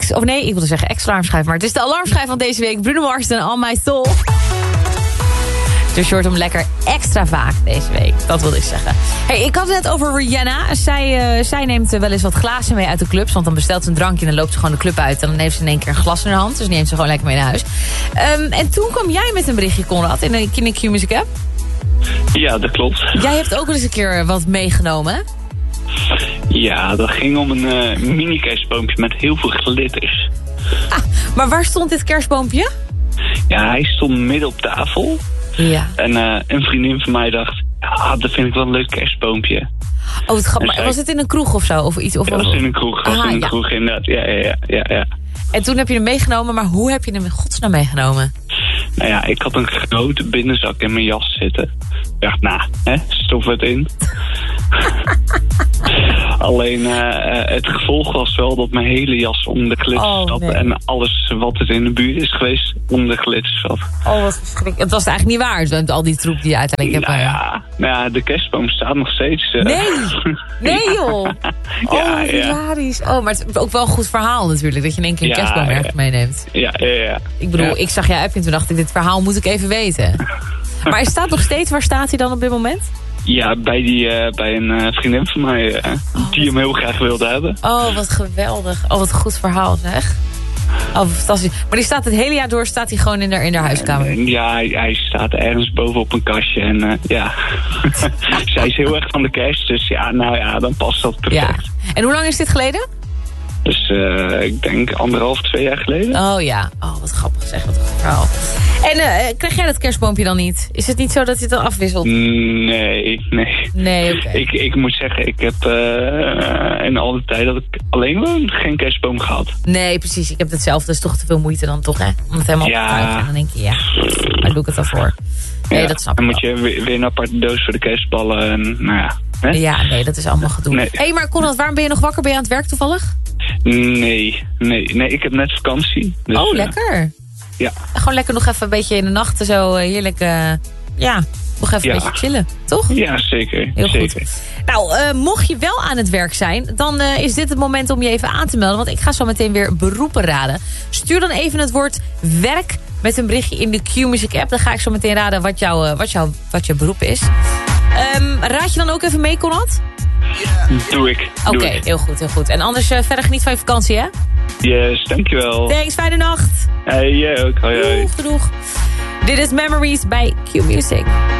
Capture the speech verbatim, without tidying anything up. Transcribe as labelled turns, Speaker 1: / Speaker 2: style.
Speaker 1: ex, of nee, ik wilde zeggen ex-alarmschijf, maar het is de alarmschijf van deze week. Bruno Mars en All My Soul. Dus je hoort hem lekker extra vaak deze week. Dat wilde ik zeggen. Hey, ik had het net over Rihanna. Zij, uh, zij neemt wel eens wat glazen mee uit de clubs. Want dan bestelt ze een drankje en dan loopt ze gewoon de club uit. En dan heeft ze in één keer een glas in haar hand. Dus die neemt ze gewoon lekker mee naar huis. Um, en toen kwam jij met een berichtje, Conrad, in de Q Music App.
Speaker 2: Ja, dat klopt.
Speaker 1: Jij hebt ook wel eens een keer wat meegenomen, hè?
Speaker 2: Ja, dat ging om een uh, mini-kerstboompje met heel veel glitters.
Speaker 1: Ah, maar waar stond dit kerstboompje?
Speaker 2: Ja, hij stond midden op tafel.
Speaker 1: Ja.
Speaker 2: En uh, een vriendin van mij dacht, ja, dat vind ik wel een leuk kerstboompje.
Speaker 1: Oh, het gaat, maar
Speaker 2: zei,
Speaker 1: was het in een kroeg of zo? Of iets, of
Speaker 2: ja, was in een kroeg, was
Speaker 1: Aha,
Speaker 2: in een
Speaker 1: ja.
Speaker 2: kroeg inderdaad. Ja, ja, ja, ja, ja.
Speaker 1: En toen heb je hem meegenomen, maar hoe heb je hem in godsnaam meegenomen?
Speaker 2: Nou ja, ik had een grote binnenzak in mijn jas zitten. Ik dacht, nou, hè, stof het in. Alleen uh, het gevolg was wel dat mijn hele jas om de glitters
Speaker 1: oh,
Speaker 2: zat.
Speaker 1: Nee.
Speaker 2: En alles wat er in de buurt is geweest om de glitters zat.
Speaker 1: Oh, wat verschrikkelijk. Het was eigenlijk niet waar, zo, al die troep die je uiteindelijk
Speaker 2: Nou
Speaker 1: hebt.
Speaker 2: ja, nou ja, de kerstboom staat nog steeds. Uh,
Speaker 1: Nee, nee joh. Oh,
Speaker 2: ja, ja.
Speaker 1: hilarisch. Oh, maar het is ook wel een goed verhaal natuurlijk, dat je in één keer een
Speaker 2: Ja,
Speaker 1: kerstboom
Speaker 2: ja.
Speaker 1: ergens meeneemt.
Speaker 2: Ja, ja, ja.
Speaker 1: Ik bedoel,
Speaker 2: Ja.
Speaker 1: ik zag jij appje en toen dacht ik, dit verhaal moet ik even weten. Maar hij staat nog steeds, waar staat hij dan op dit moment?
Speaker 2: Ja, bij, die, uh, bij een uh, vriendin van mij uh,
Speaker 1: Oh,
Speaker 2: die hem heel graag wilde hebben.
Speaker 1: Oh, wat geweldig. Oh, wat een goed verhaal zeg. Oh, fantastisch. Maar die staat het hele jaar door, staat hij gewoon in haar, in haar huiskamer?
Speaker 2: En, ja, hij, hij staat ergens boven op een kastje en uh, ja, zij is heel erg van de kerst, dus ja, nou ja, dan past dat perfect.
Speaker 1: Ja. En hoe lang is dit geleden?
Speaker 2: Dus uh, ik denk anderhalf, twee jaar geleden.
Speaker 1: Oh ja, oh wat grappig zeg, wat een goed verhaal. En uh, krijg jij dat kerstboompje dan niet? Is het niet zo dat je het dan afwisselt?
Speaker 2: Nee, nee.
Speaker 1: Nee, oké. Okay.
Speaker 2: Ik, ik moet zeggen, ik heb uh, in al die tijd dat ik alleen maar geen kerstboom gehad.
Speaker 1: Nee, precies. Ik heb hetzelfde. Dat is toch te veel moeite dan toch, hè? Om het helemaal
Speaker 2: ja.
Speaker 1: op te krijgen. En dan denk je, ja, waar doe ik het dan voor? Nee,
Speaker 2: ja,
Speaker 1: dat snap ik
Speaker 2: dan moet
Speaker 1: wel.
Speaker 2: je weer, weer een aparte doos voor de kerstballen en nou ja. Hè?
Speaker 1: Ja, nee, dat is allemaal gedoe. Hé,
Speaker 2: Nee.
Speaker 1: hey, maar Conrad, waarom ben je nog wakker? Ben je aan het werk toevallig?
Speaker 2: Nee, nee, nee, ik heb net vakantie. Dus,
Speaker 1: oh,
Speaker 2: uh,
Speaker 1: lekker.
Speaker 2: Ja.
Speaker 1: Gewoon lekker nog even een beetje in de nachten zo uh, heerlijk, uh, ja, nog even
Speaker 2: Ja.
Speaker 1: een beetje chillen, toch?
Speaker 2: Ja, zeker.
Speaker 1: Heel
Speaker 2: zeker.
Speaker 1: goed. Nou, uh, mocht je wel aan het werk zijn, dan uh, is dit het moment om je even aan te melden. Want ik ga zo meteen weer beroepen raden. Stuur dan even het woord werk met een berichtje in de Q Music app. Dan ga ik zo meteen raden wat, jou, uh, wat, jou, wat je beroep is. Um, raad je dan ook even mee, Conrad?
Speaker 2: Doe ik.
Speaker 1: Oké, okay, heel goed, heel goed. En anders uh, verder geniet van je vakantie, hè?
Speaker 2: Yes, dankjewel.
Speaker 1: Thanks, fijne nacht.
Speaker 2: Hey, jij ook. Hoi, hoi.
Speaker 1: Doeg, doeg. Dit is Memories bij Q Music.